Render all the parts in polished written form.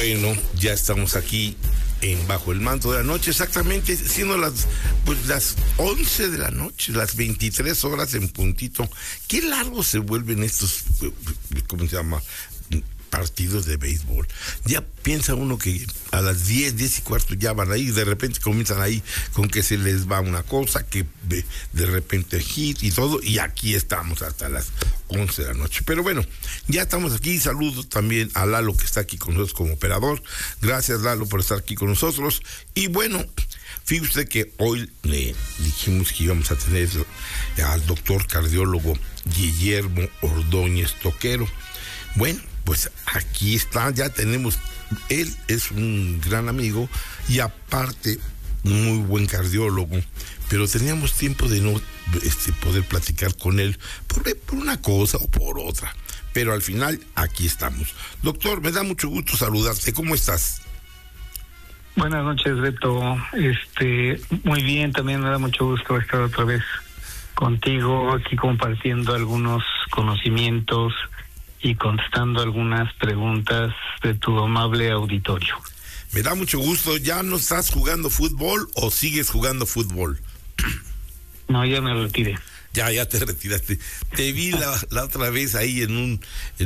Bueno, ya estamos aquí en Bajo el Manto de la Noche, exactamente siendo las 11 de la noche, las 23 horas en puntito. Qué largos se vuelven estos, ¿cómo se llama?, partidos de béisbol. Ya piensa uno que a las 10 y cuarto ya van ahí, de repente comienzan ahí con que se les va una cosa, que de repente hit y todo, y aquí estamos hasta las 11 de la noche. Pero bueno, ya estamos aquí. Saludo también a Lalo, que está aquí con nosotros como operador. Gracias, Lalo, por estar aquí con nosotros. Y bueno, fíjese usted que hoy le dijimos que íbamos a tener al doctor cardiólogo Guillermo Ordóñez Toquero. Bueno, pues aquí está, ya tenemos, él es un gran amigo y aparte muy buen cardiólogo, pero teníamos tiempo de no poder platicar con él por una cosa o por otra, pero al final aquí estamos. Doctor, me da mucho gusto saludarte, ¿cómo estás? Buenas noches, Beto. Muy bien, también me da mucho gusto estar otra vez contigo, aquí compartiendo algunos conocimientos y contestando algunas preguntas de tu amable auditorio. Me da mucho gusto. ¿Ya no estás jugando fútbol o sigues jugando fútbol? No, ya me retiré. Ya te retiraste. Te vi la otra vez ahí en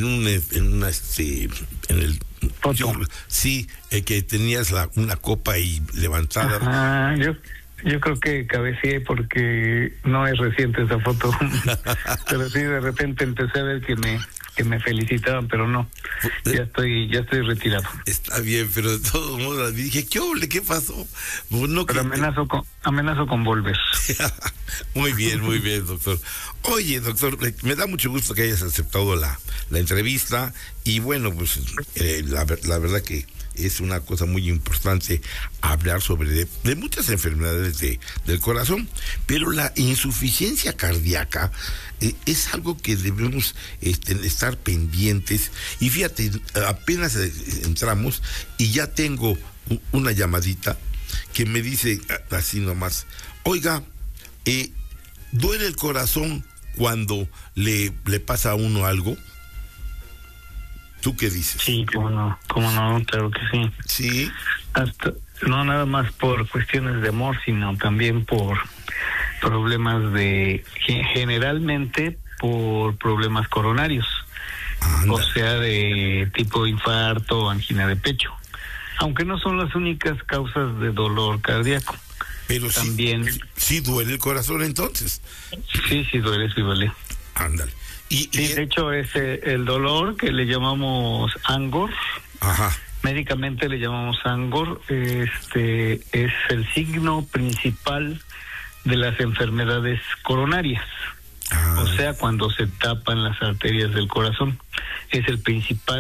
el ¿Foto? Sí, que tenías una copa ahí levantada. Ajá, yo creo que cabeceé porque no es reciente esa foto. Pero sí, de repente empecé a ver que me felicitaban, pero no, ya estoy retirado. Está bien, pero de todos modos dije, ¿qué pasó? No, pero amenazo con volver. Muy bien, doctor. Oye, doctor, me da mucho gusto que hayas aceptado la entrevista y bueno, pues la verdad que es una cosa muy importante hablar sobre de muchas enfermedades del corazón, pero la insuficiencia cardíaca es algo que debemos estar pendientes. Y fíjate, apenas entramos y ya tengo una llamadita que me dice así nomás: oiga, ¿duele el corazón cuando le pasa a uno algo? ¿Tú qué dices? Sí, cómo no, claro que sí. Sí. No nada más por cuestiones de amor, sino también por problemas generalmente por problemas coronarios. Anda. O sea, de tipo infarto o angina de pecho. Aunque no son las únicas causas de dolor cardíaco. Pero también sí duele el corazón entonces. Sí duele. Ándale. Sí, de hecho es el dolor que le llamamos angor. Ajá. Médicamente le llamamos angor. Es el signo principal de las enfermedades coronarias. O sea, cuando se tapan las arterias del corazón, es el principal